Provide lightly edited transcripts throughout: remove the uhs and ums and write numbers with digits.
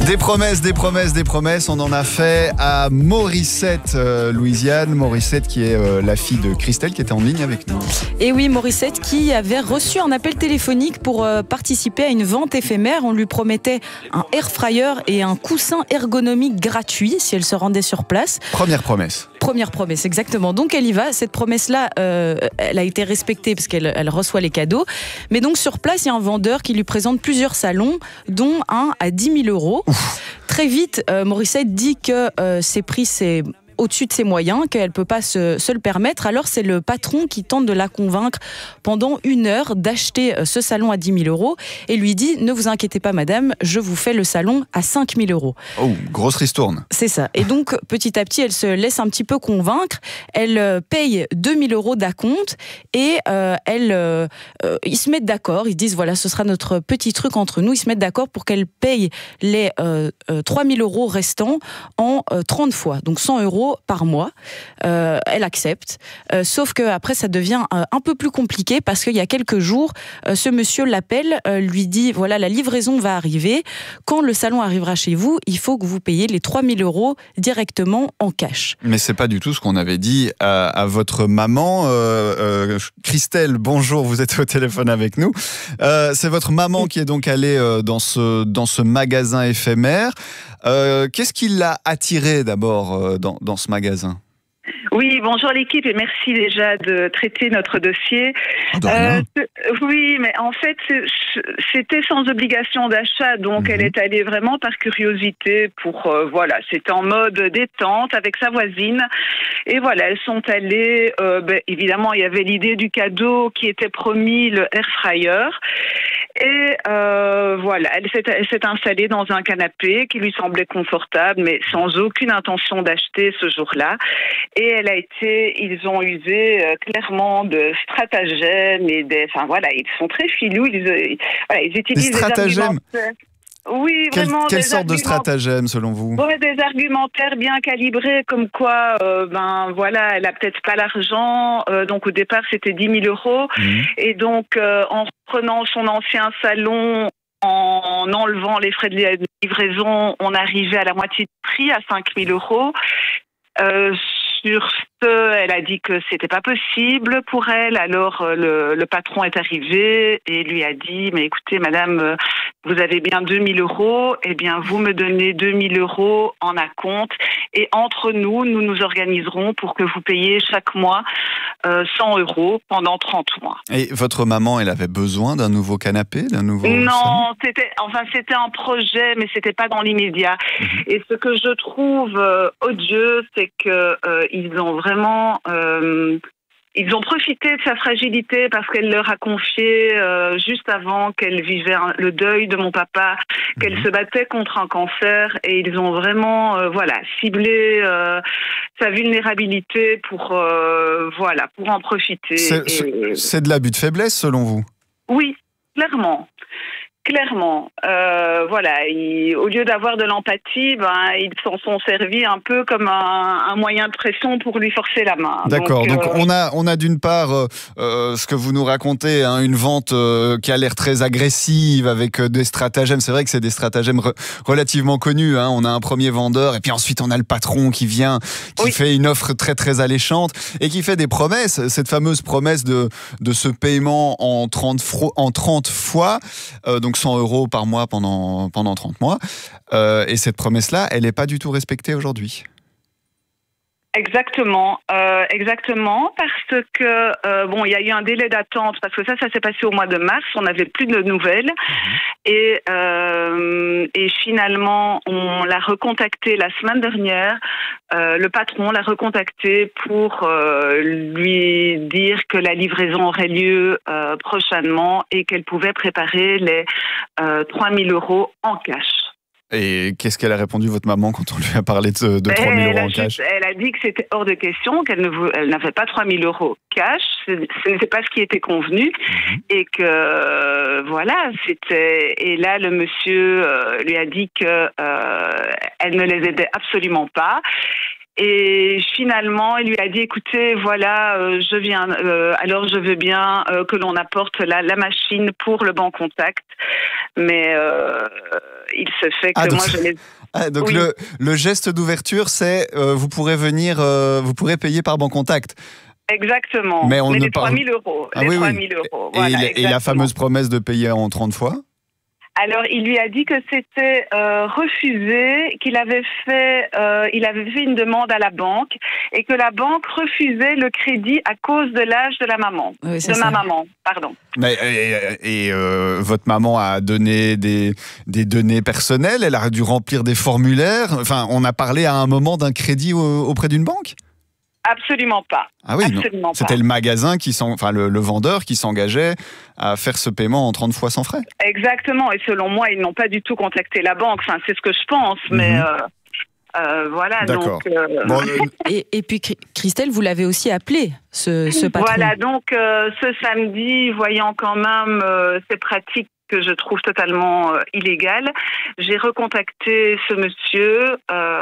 Des promesses, des promesses, des promesses. On en a fait à Morissette, Louisiane. Morissette qui est la fille de Christelle qui était en ligne avec nous. Et oui, Morissette qui avait reçu un appel téléphonique pour participer à une vente éphémère. On lui promettait un air fryer et un coussin ergonomique gratuit si elle se rendait sur place. Première promesse. Première promesse, exactement. Donc elle y va. Cette promesse-là, elle a été respectée parce qu'elle reçoit les cadeaux. Mais donc sur place, il y a un vendeur qui lui présente plusieurs salons, dont un à 10 000 €. Très vite, Morissette dit que ses prix, c'est au-dessus de ses moyens, qu'elle ne peut pas se le permettre. Alors c'est le patron qui tente de la convaincre pendant 1 heure d'acheter ce salon à 10 000 € et lui dit « Ne vous inquiétez pas madame, je vous fais le salon à 5 000 €. Oh, grosse ristourne. C'est ça. Et donc petit à petit, elle se laisse un petit peu convaincre. Elle paye 2 000 € d'acompte et ils se mettent d'accord. Ils disent voilà, ce sera notre petit truc entre nous. Ils se mettent d'accord pour qu'elle paye les 3 000 € restants en 30 fois, donc 100 € par mois. Elle accepte. Sauf qu'après, ça devient un peu plus compliqué parce qu'il y a quelques jours, ce monsieur l'appelle, lui dit, voilà, la livraison va arriver. Quand le salon arrivera chez vous, il faut que vous payiez les 3 000 € directement en cash. Mais c'est pas du tout ce qu'on avait dit à votre maman. Christelle, bonjour, vous êtes au téléphone avec nous. C'est votre maman qui est donc allée dans ce magasin éphémère. Qu'est-ce qui l'a attiré d'abord dans ce magasin ? Oui, bonjour l'équipe et merci déjà de traiter notre dossier. Oui, mais en fait, c'était sans obligation d'achat, donc elle est allée vraiment par curiosité pour, voilà, c'était en mode détente avec sa voisine. Et voilà, elles sont allées, évidemment, il y avait l'idée du cadeau qui était promis, le air fryer. Et voilà, elle s'est installée dans un canapé qui lui semblait confortable, mais sans aucune intention d'acheter ce jour-là. Et ils ont usé clairement de stratagèmes et ils sont très filous. Ils utilisent des stratagèmes. Oui, vraiment. Quelle sorte de stratagème selon vous ? Des argumentaires bien calibrés, comme quoi, elle a peut-être pas l'argent. Donc au départ, c'était 10 000 €. Et donc, en reprenant son ancien salon, en enlevant les frais de livraison, on arrivait à la moitié du prix, à 5 000 €. Sur ce, elle a dit que c'était pas possible pour elle. Alors le patron est arrivé et lui a dit mais écoutez madame, vous avez bien 2 000 €. Eh bien vous me donnez 2 000 € en acompte et entre nous nous organiserons pour que vous payiez chaque mois 100 € pendant 30 mois. Et votre maman, elle avait besoin d'un nouveau canapé, d'un nouveau Non, salon ? c'était un projet, mais c'était pas dans l'immédiat. Et ce que je trouve odieux, c'est que ils ont vraiment ils ont profité de sa fragilité parce qu'elle leur a confié juste avant qu'elle vivait le deuil de mon papa, qu'elle se battait contre un cancer et ils ont vraiment ciblé sa vulnérabilité pour en profiter. C'est de l'abus de faiblesse selon vous ? Oui, clairement. Au lieu d'avoir de l'empathie, ils s'en sont servis un peu comme un moyen de pression pour lui forcer la main. D'accord, donc on a d'une part ce que vous nous racontez, une vente qui a l'air très agressive avec des stratagèmes. C'est vrai que c'est des stratagèmes relativement connus. On a un premier vendeur et puis ensuite on a le patron qui vient, qui fait une offre très très alléchante et qui fait des promesses. Cette fameuse promesse de ce paiement en 30 fois, donc 100 € par mois pendant 30 mois. Et cette promesse-là, elle n'est pas du tout respectée aujourd'hui. Exactement, parce que il y a eu un délai d'attente parce que ça s'est passé au mois de mars, on n'avait plus de nouvelles et finalement on l'a recontacté la semaine dernière. Le patron l'a recontacté pour lui dire que la livraison aurait lieu prochainement et qu'elle pouvait préparer les 3 000 € en cash. Et qu'est-ce qu'elle a répondu, votre maman, quand on lui a parlé de 3 000 € en cash ? Elle a dit que c'était hors de question, qu'elle n'avait pas 3 000 € cash, ce n'était pas ce qui était convenu, et que c'était. Et là, le monsieur lui a dit que elle ne les aidait absolument pas. Et finalement, il lui a dit, écoutez, voilà, je viens, alors je veux bien que l'on apporte la machine pour le banc contact. Mais il se fait que moi, je l'ai... donc oui. le geste d'ouverture, c'est vous pourrez venir, vous pourrez payer par banc contact. Exactement. Mais les 3 000 euros. Ah, les 3 000 euros. Voilà, et la fameuse promesse de payer en 30 fois? Alors, il lui a dit que c'était refusé, qu'il avait fait, il avait fait une demande à la banque et que la banque refusait le crédit à cause de l'âge de la maman, ma maman, pardon. Mais votre maman a donné des données personnelles, elle a dû remplir des formulaires. Enfin, on a parlé à un moment d'un crédit auprès d'une banque? Absolument pas. Ah oui, c'était le magasin le vendeur qui s'engageait à faire ce paiement en 30 fois sans frais. Exactement, et selon moi, ils n'ont pas du tout contacté la banque. Enfin, c'est ce que je pense, mais voilà. D'accord. Donc, et puis Christelle, vous l'avez aussi appelé, ce patron. Voilà, donc ce samedi, voyant quand même ces pratiques que je trouve totalement illégale. J'ai recontacté ce monsieur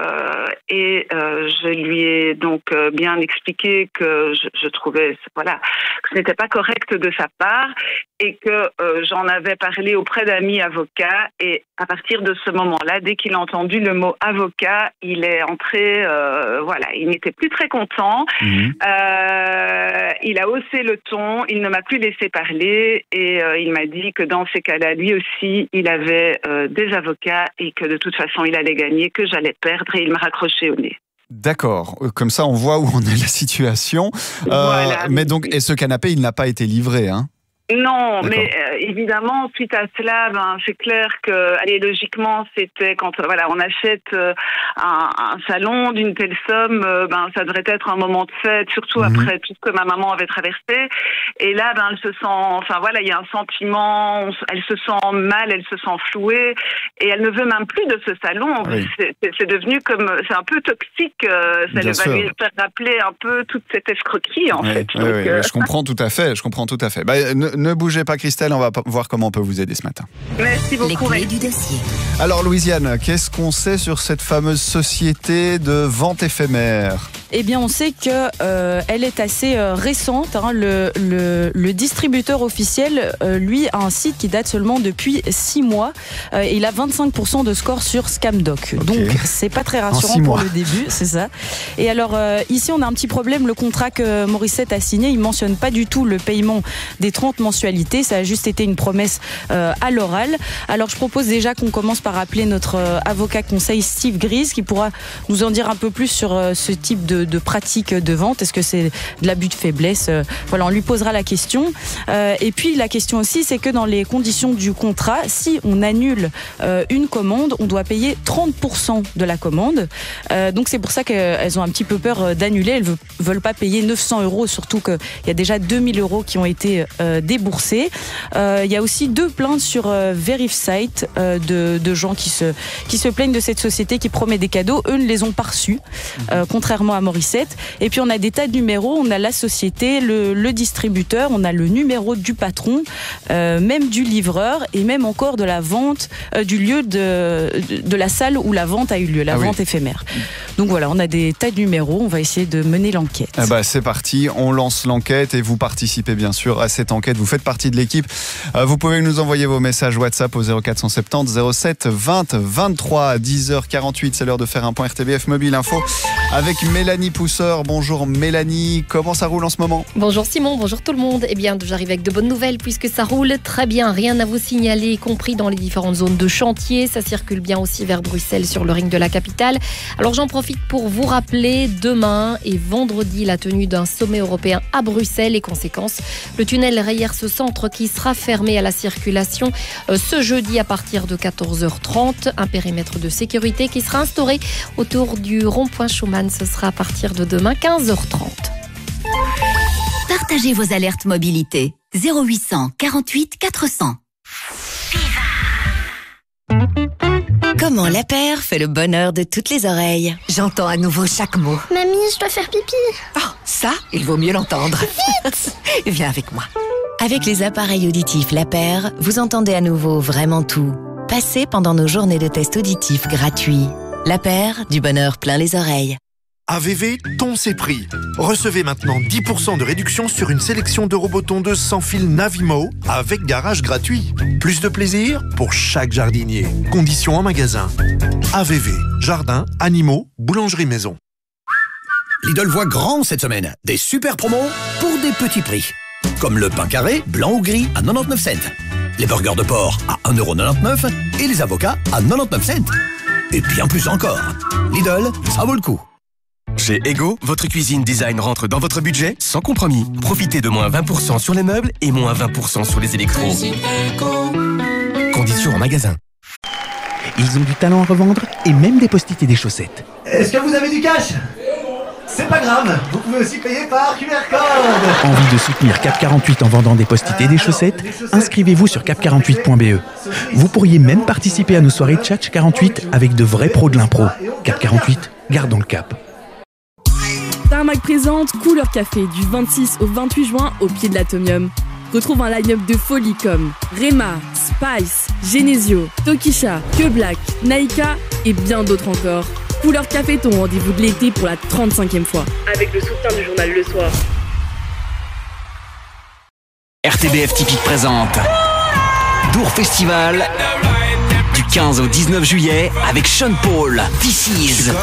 et je lui ai donc bien expliqué que je trouvais que ce n'était pas correct de sa part et que j'en avais parlé auprès d'amis avocats et à partir de ce moment-là, dès qu'il a entendu le mot avocat, il est entré, il n'était plus très content. Il a haussé le ton, il ne m'a plus laissé parler et il m'a dit que dans ces cas-là, lui aussi, il avait des avocats et que de toute façon, il allait gagner, que j'allais perdre et il m'a raccroché au nez. D'accord, comme ça on voit où en est la situation. Voilà. Mais donc, et ce canapé, il n'a pas été livré, hein? Non, mais évidemment, suite à cela, c'est clair que, logiquement, c'était quand on achète un salon d'une telle somme, ça devrait être un moment de fête, surtout après tout ce que ma maman avait traversé. Et là, elle se sent, il y a un sentiment, elle se sent mal, elle se sent flouée, et elle ne veut même plus de ce salon. Oui. C'est devenu c'est un peu toxique. Ça va lui faire rappeler un peu toute cette escroquerie, en fait. Donc, je comprends tout à fait. Ne bougez pas, Christelle, on va voir comment on peut vous aider ce matin. Merci beaucoup. Les clés du dossier. Alors, Louisiane, qu'est-ce qu'on sait sur cette fameuse société de vente éphémère? Eh bien, on sait que elle est assez récente. Le distributeur officiel, lui, a un site qui date seulement depuis 6 mois. Et il a 25% de score sur Scamdoc. Okay. Donc, c'est pas très rassurant pour le début, c'est ça. Et alors, ici, on a un petit problème. Le contrat que Morissette a signé, il mentionne pas du tout le paiement des 30 mensualités. Ça a juste été une promesse à l'oral. Alors, je propose déjà qu'on commence par appeler notre avocat conseil Steve Grise, qui pourra nous en dire un peu plus sur ce type de pratique de vente. Est-ce que c'est de l'abus de faiblesse? On lui posera la question. Et puis, la question aussi, c'est que dans les conditions du contrat, si on annule une commande, on doit payer 30% de la commande. Donc, c'est pour ça qu'elles ont un petit peu peur d'annuler. Elles ne veulent pas payer 900 €, surtout qu'il y a déjà 2 000 € qui ont été déboursés. Il y a aussi 2 plaintes sur VeriFsite de gens qui se plaignent de cette société qui promet des cadeaux. Eux ne les ont pas reçus, contrairement à Morissette. Et puis on a des tas de numéros. On a la société, le distributeur, on a le numéro du patron, même du livreur et même encore de la vente du lieu de la salle où la vente a eu lieu, la vente éphémère. Donc voilà, on a des tas de numéros. On va essayer de mener l'enquête. C'est parti, on lance l'enquête et vous participez bien sûr à cette enquête. Vous faites partie de l'équipe. Vous pouvez nous envoyer vos messages WhatsApp au 0470 07 20 23 à 10h48. C'est l'heure de faire un point RTBF Mobile Info avec Mélanie Pousseur. Bonjour Mélanie, comment ça roule en ce moment? Bonjour Simon, bonjour tout le monde. Eh bien, j'arrive avec de bonnes nouvelles puisque ça roule très bien. Rien à vous signaler, y compris dans les différentes zones de chantier. Ça circule bien aussi vers Bruxelles sur le ring de la capitale. Alors j'en profite pour vous rappeler demain et vendredi la tenue d'un sommet européen à Bruxelles et conséquence, le tunnel Reyers Centre qui sera fermé à la circulation ce jeudi à partir de 14h30. Un périmètre de sécurité qui sera instauré autour du rond-point Schumann. Ce sera à partir de demain 15h30. Partagez vos alertes mobilité. 0800 48 400. Comment la paire fait le bonheur de toutes les oreilles? J'entends à nouveau chaque mot. Mamie, je dois faire pipi. Oh, ça, il vaut mieux l'entendre. Vite. Viens avec moi. Avec les appareils auditifs La Paire, vous entendez à nouveau vraiment tout. Passez pendant nos journées de tests auditifs gratuits. La Paire, du bonheur plein les oreilles. AVV, ton c'est prix. Recevez maintenant 10% de réduction sur une sélection de robots tondeuses sans fil Navimo avec garage gratuit. Plus de plaisir pour chaque jardinier. Conditions en magasin. AVV, jardin, animaux, boulangerie maison. Lidl voit grand cette semaine. Des super promos pour des petits prix. Comme le pain carré, blanc ou gris à 99 cents. Les burgers de porc à 1,99€ et les avocats à 99 cents. Et bien plus encore. Lidl, ça vaut le coup. Chez Ego, votre cuisine design rentre dans votre budget sans compromis. Profitez de moins 20% sur les meubles et moins 20% sur les électros. Conditions en magasin. Ils ont du talent à revendre et même des post-it et des chaussettes. Est-ce que vous avez du cash ? C'est pas grave, vous pouvez aussi payer par QR code. Envie de soutenir Cap 48 en vendant des post-it et des chaussettes ? Inscrivez-vous sur cap48.be. Vous pourriez même participer à nos soirées Tchatch 48 avec de vrais pros de l'impro. Cap 48, gardons le cap. Tarmac présente Couleur Café du 26 au 28 juin au pied de l'Atomium. Retrouve un line-up de folie comme Rema, Spice, Genesio, Tokisha, Que Black, Naika et bien d'autres encore. Couleur Café, ton rendez-vous de l'été pour la 35e fois. Avec le soutien du journal Le Soir. RTBF Typique présente Dour Festival du 15 au 19 juillet avec Sean Paul, This Is.